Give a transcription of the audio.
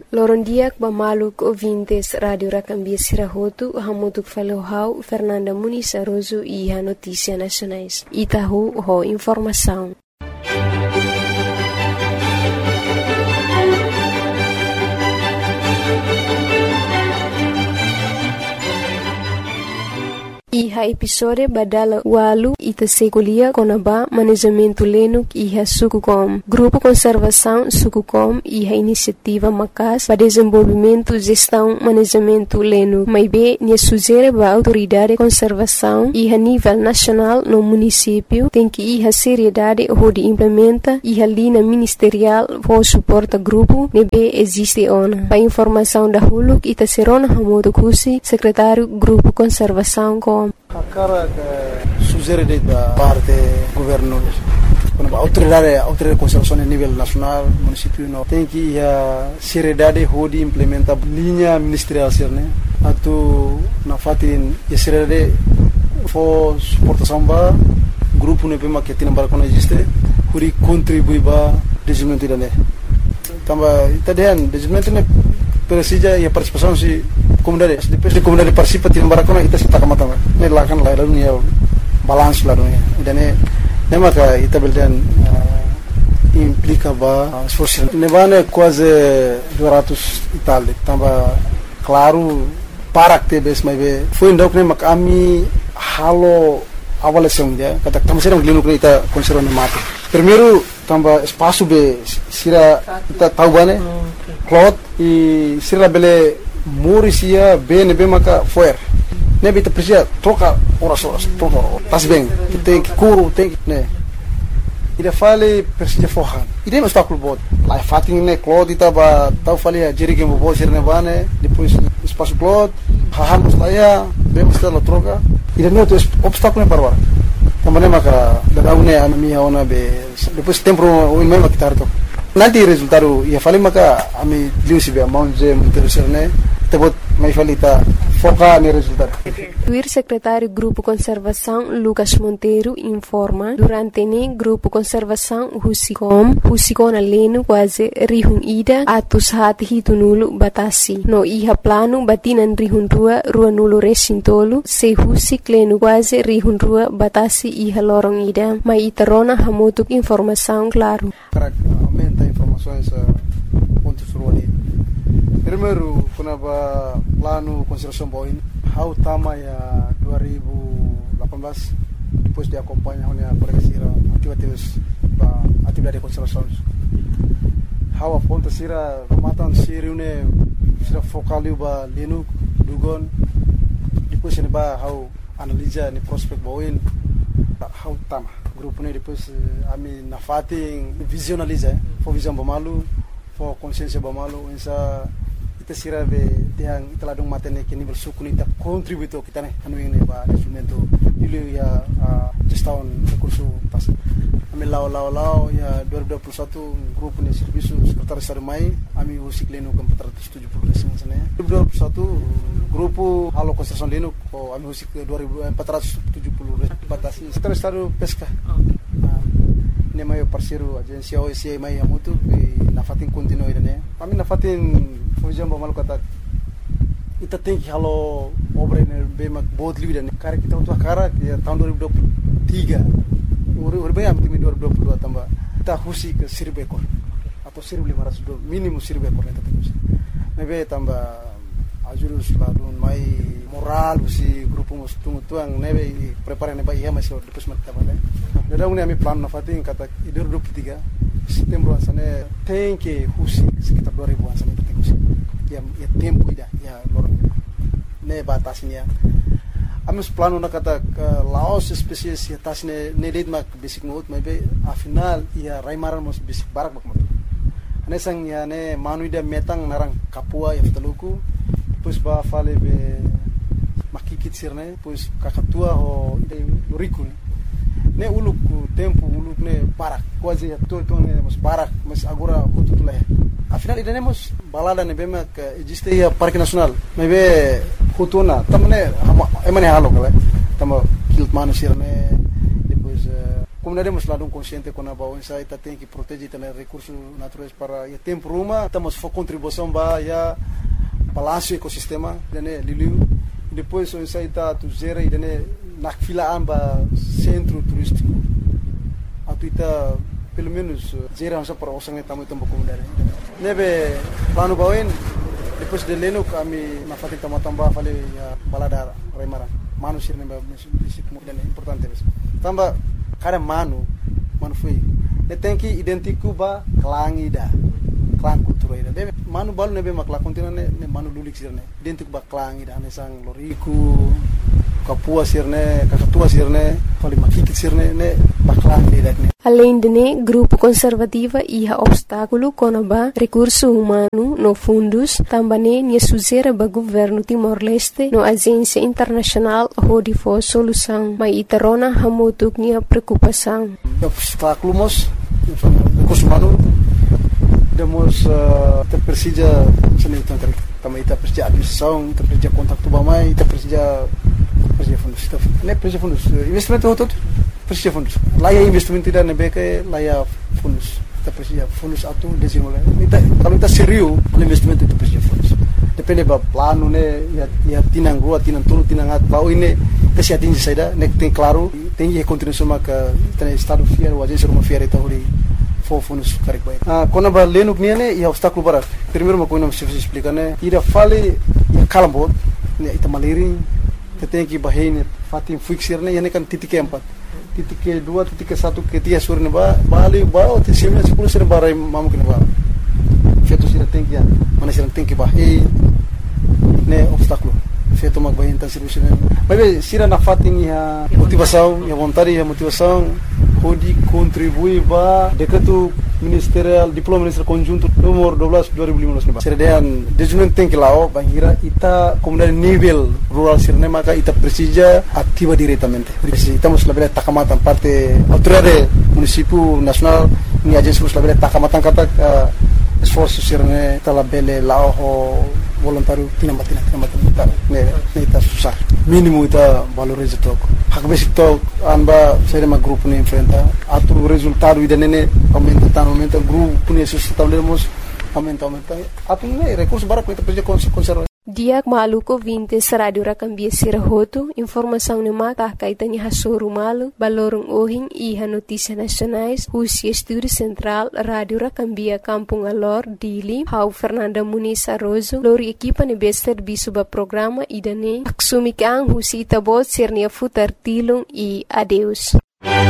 Lorondiak bamaluk ouvintes Radio Racambia Sirahotu, hamutuk falohau Fernanda Muniz Aroso e a Notícia Nacionais. Itahu ho informação. Iha episode badala walu ita sekolia konaba manejamento lenuk iha Sukucom. Grupo Conservação Sukucom iha iniciativa Macas para desenvolvimento gestão manejamento lenuk. Maibe nia sugere ba autoridade conservação iha nível nacional no município tem que iha seriedade hodi implementa iha linha ministerial for suporta grupo nebe existe ona. Pa informação da huluk ita serona hamodo kusi secretário Grupo Conservação com a cara que sugere da parte governo, quando a autoridade conservação a nível nacional, município não tem que a seriedade hodi implementa linha ministerial né, atu na fatin a seriedade for suportação ba grupo ne pema que tem para existe, hori contribui ba desenvolvimento da né, tamba itadian desenvolvimento ne persija e a participação se comunidade depois de comunidade participa tim barakona ita sita kamata ne lakan la lalu ya balance la dunia dan ne maka ita beldan implica ba esforço ne vane quase 200 Itália tamba claro para que bes mai be foi ndok ne mak ami halo avaliação dia kata tamo serang linu ita conserva ne mate primeiro tamba espaço be sira ita tahu bane cloth e sira bele Morisia bene maka foer nebe te precisa troca horas troca tas bem tem que curo tem né ida fale precisa forran ida obstáculo bot lá fatin ne cloth ita ba tau fale a jeri que bo ser ne bane depois espaço cloth hahamos lá ya bem está la troca ida não tem obstáculo para também maka da une a minha ona be depois tempo o mesmo que tarto nanti resultado ia fale maka ami liusi be amount je interesserne tebot mai falita foca no resultado. O secretário Grupo Conservação Lucas Monteiro informa durante o Grupo Conservação Husicom aleno quase rihun ida atus hati hitunulo batasi no iha plano batinan rihun rua nulo resintolo se husik leno quase rihun rua batasi iha lorong ida mai itarona hamotuk informação claro. Para aumenta informações pontos ruani. Primeiro, quando a plano conservação boin, how tama ya 2018 depois de acompanhar a progressira atividade de conservação. How a ponta sira matan sira une sira focaliu ba lenu dugon depois ne ba how analisa ni prospect boin how tama grupo ne depois ami na fating visualiza for visão bamalu for consciência bamalu essa sira be tiang teladung matene que nível suku nita contributo kita ne anu ini ba instrumento ili ya gestão recurso pas ami lao ya 2021 grupo ne serviço secretário sarmai ami usik leno com 470 sana 2021 grupo halo construção leno ko ami usik 2470 batasi secretário pesca ne mai parceiro agência OSI mai amutu na fatin continue ne ami na fatin Fujam bamal kata ita tem que halo obra ne bemak bot livre ne cara kita untuk cara ya tahun 2023 urbe am timi 2022 tambah kita husi ke 1000 ekor atau 1500 minimum 1000 ekor ne tetap nebe tambah ajurus ladun mai moral si grupo mus tuang nebe prepare ne ba ia masih depois mat tambah ne dadang ne ami plan na fatin kata 2023 setembro asane tem que husi sekitar 2000 asane ya tempo ida ya lorong ne batasnya amus plano na kata laos spesies ya tasne ne date mak basic mode maybe afinal ya raimaran mos basic barak bak mot anesang ya ne manuida metang narang kapua ya ftaluku depois ba fale be makikit sirne depois kakatua ho loriku ne uluk tempo uluk ne barak quase ya to ne mos barak mas agora kututule afinal idanemos balada ne bema que existe ya parque nacional maybe hutuna tamne emane halo kala tamo kilt manusir ne depois comunidade mas lado consciente com a baú essa ita tem que proteger também recursos naturais para o tempo ruma estamos for contribuição para ya balanço ecossistema dene liliu depois essa ita tu gera e dene na fila amba centro turístico atuita pelo menos gera essa para osang tamu tempo comunidade nebe plano bauin depois de leno kami na fatin tambah fale ya balada remara manu sirne ba bisik mudan importante bes tamba kada manu foi ne tem que identificar ba klangida klang kultura ida de manu balu nebe makla kontina ne manu lulik sirne identificar ba klangida ne sang loriku kapua sirne kakatua sirne fale makikit sirne ne ba klangida ne. Além de grupo conservativa e obstáculo conaba recurso humano no fundos, também nia suzera ba governo Timor-Leste no agência internacional hodi for solução, mas itarona hamutuk nia preocupação. Obstáculo mos recurso humano demos te precisa seni tantar também te precisa administração, te precisa contato bamai, te precisa fundos, ne precisa fundos investimento todo precisa fundos. Lá é investimento tidak nebeke, lá é fundos. Kita precisa fundos atu desenvolver. Kalau kita serius, investimento itu precisa fundos. Depende ba plano ne, ya tinang rua, tinang tulu, tinang at bau ini kasi atingi saida, nek tem claro, tem que continuar maka tem estado fiel, o agência uma fiel então ali for fundos carik baik. Quando ba lenuk niane, ya obstáculo para. Primeiro uma coisa não se explica né, ira fale ya kalambot, ne ita maliri, tem que bahine fatin fixir ne, ya ne kan titik empat. Titik kedua, titik ke satu, ketiga sore ne bali bawa ti sembilan 10 sore barai mamu kene ba. Feto sira tengki ya, mana sira tengki bahi ne obstáculo. Feto mag bahi intensivo sira. Mas sira na fatin ya motivação, ya vontade, ya motivação pode contribuir ba decreto ministerial diploma ministerial conjunto nomor 12 2015 ne ba. Sira dean desenvolvimento tengki lao bangira ita comunidade nível rural sira ne maka ita precisa ativa diretamente. Estamos la bela takamatan parte autoridade município nacional ni agência la bela takamatan kata esforço sira ne tala bele lao voluntário tinamatan ne ita susah mínimo ita valoriza tok hak basic tok anba sere ma grupo ne enfrenta atu resultado ida nene aumenta grupo ne sustentamos aumenta atu ne recurso bara ko ita precisa conservar. Diak maluko 20 Radio Rakambia Sirahoto, informação ni mata kaitan ni hasoru malu, balorong ohing iha notícias nacionais, Husi Estúdio Central, Radio Rakambia Kampung Alor, Dili, Hau Fernanda Muniz Arrozo, lori equipa ni bester bisuba programa idane, aksumi kang Husi Itabot Sirnia Futar Tilung e adeus.